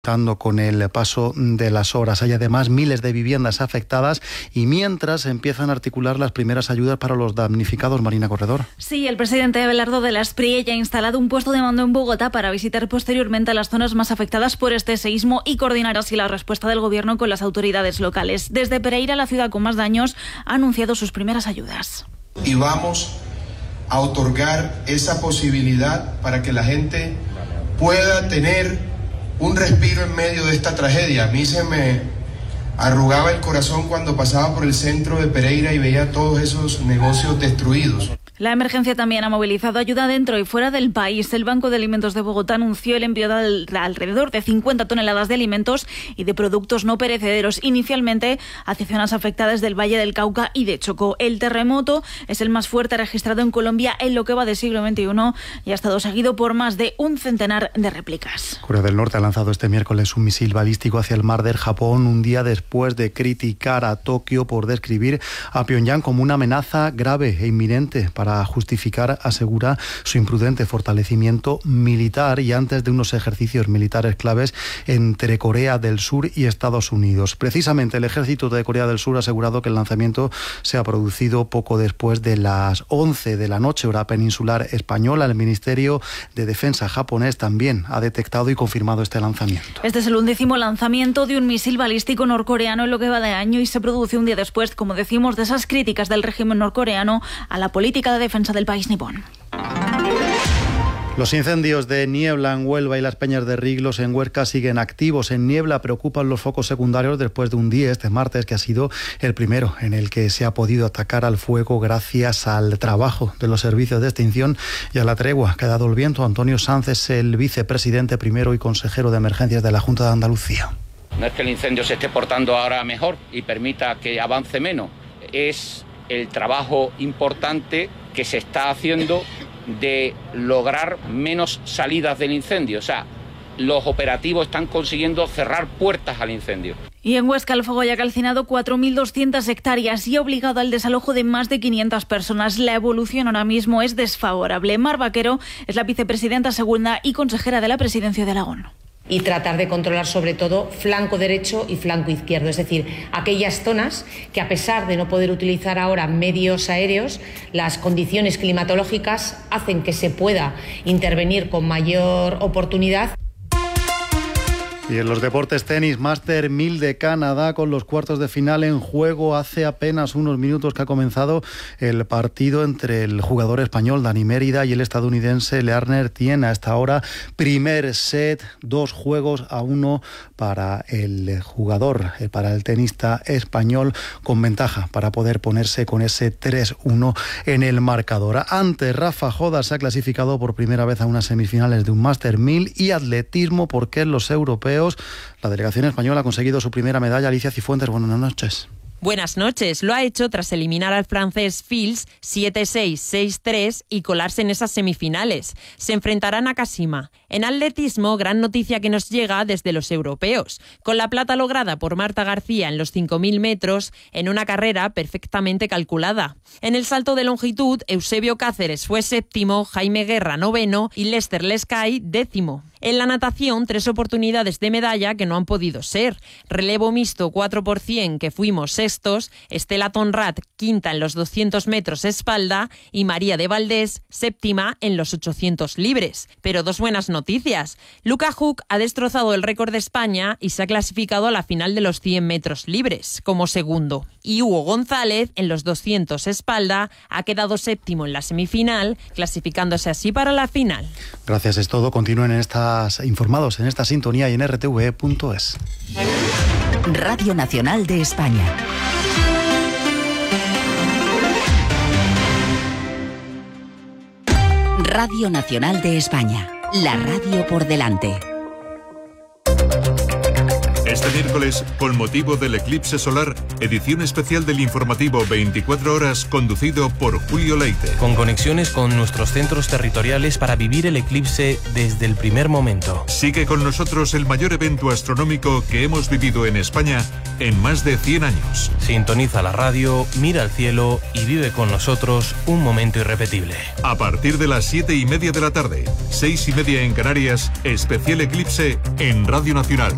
Con el paso de las horas. Hay además miles de viviendas afectadas y mientras empiezan a articular las primeras ayudas para los damnificados. Marina Corredor. Sí, el presidente Abelardo de la Spri ya ha instalado un puesto de mando en Bogotá para visitar posteriormente las zonas más afectadas por este seísmo y coordinar así la respuesta del gobierno con las autoridades locales. Desde Pereira, la ciudad con más daños, ha anunciado sus primeras ayudas. Y vamos a otorgar esa posibilidad para que la gente pueda tener un respiro en medio de esta tragedia. A mí se me arrugaba el corazón cuando pasaba por el centro de Pereira y veía todos esos negocios destruidos. La emergencia también ha movilizado ayuda dentro y fuera del país. El Banco de Alimentos de Bogotá anunció el envío de alrededor de 50 toneladas de alimentos y de productos no perecederos, inicialmente hacia zonas afectadas del Valle del Cauca y de Chocó. El terremoto es el más fuerte registrado en Colombia en lo que va del siglo XXI y ha estado seguido por más de un centenar de réplicas. Corea del Norte ha lanzado este miércoles un misil balístico hacia el mar del Japón, un día después de criticar a Tokio por describir a Pyongyang como una amenaza grave e inminente para justificar, asegura, su imprudente fortalecimiento militar y antes de unos ejercicios militares claves entre Corea del Sur y Estados Unidos. Precisamente el ejército de Corea del Sur ha asegurado que el lanzamiento se ha producido poco después de las 11 de la noche, hora peninsular española. El Ministerio de Defensa japonés también ha detectado y confirmado este lanzamiento. Este es el 11º lanzamiento de un misil balístico norcoreano en lo que va de año y se produce un día después, como decimos, de esas críticas del régimen norcoreano a la política de defensa del país nipón. Los incendios de Niebla en Huelva y las Peñas de Riglos en Huesca siguen activos. En Niebla preocupan los focos secundarios después de un día, este martes, que ha sido el primero en el que se ha podido atacar al fuego gracias al trabajo de los servicios de extinción y a la tregua que ha dado el viento. Antonio Sanz es el vicepresidente primero y consejero de emergencias de la Junta de Andalucía. No es que el incendio se esté portando ahora mejor y permita que avance menos, es el trabajo importante que se está haciendo de lograr menos salidas del incendio. O sea, los operativos están consiguiendo cerrar puertas al incendio. Y en Huesca el fuego ya ha calcinado 4.200 hectáreas y ha obligado al desalojo de más de 500 personas. La evolución ahora mismo es desfavorable. Mar Vaquero es la vicepresidenta segunda y consejera de la Presidencia de Aragón. Y tratar de controlar sobre todo flanco derecho y flanco izquierdo, es decir, aquellas zonas que a pesar de no poder utilizar ahora medios aéreos, las condiciones climatológicas hacen que se pueda intervenir con mayor oportunidad. Y en los deportes, tenis, Master 1000 de Canadá con los cuartos de final en juego. Hace apenas unos minutos que ha comenzado el partido entre el jugador español Dani Mérida y el estadounidense Learner Tien. A esta hora, primer set, 2-1 para el jugador, para el tenista español, con ventaja para poder ponerse con ese 3-1 en el marcador. Antes, Rafa Jodas se ha clasificado por primera vez a unas semifinales de un Master 1000 y atletismo, porque en los europeos la delegación española ha conseguido su primera medalla. Alicia Cifuentes, buenas noches. Buenas noches. Lo ha hecho tras eliminar al francés Fils 7-6, 6-3 y colarse en esas semifinales. Se enfrentarán a Kashima. En atletismo, gran noticia que nos llega desde los europeos, con la plata lograda por Marta García en los 5.000 metros en una carrera perfectamente calculada. En el salto de longitud, Eusebio Cáceres fue séptimo, Jaime Guerra noveno y Lester Lescay décimo. En la natación, 3 oportunidades de medalla que no han podido ser. Relevo mixto 4%, que fuimos sextos, Estela Tonrat quinta en los 200 metros espalda y María de Valdés séptima en los 800 libres. Pero 2 buenas noticias. Luca Huck ha destrozado el récord de España y se ha clasificado a la final de los 100 metros libres como segundo. Y Hugo González en los 200 espalda ha quedado séptimo en la semifinal, clasificándose así para la final. Gracias, es todo. Continúen informados en esta sintonía y en rtv.es. Radio Nacional de España. Radio Nacional de España. La radio por delante. Este miércoles, con motivo del eclipse solar, edición especial del informativo 24 horas conducido por Julio Leite. Con conexiones con nuestros centros territoriales para vivir el eclipse desde el primer momento. Sigue con nosotros el mayor evento astronómico que hemos vivido en España en más de 100 años. Sintoniza la radio, mira al cielo y vive con nosotros un momento irrepetible. A partir de las 7:30 de la tarde, 6:30 en Canarias, especial eclipse en Radio Nacional.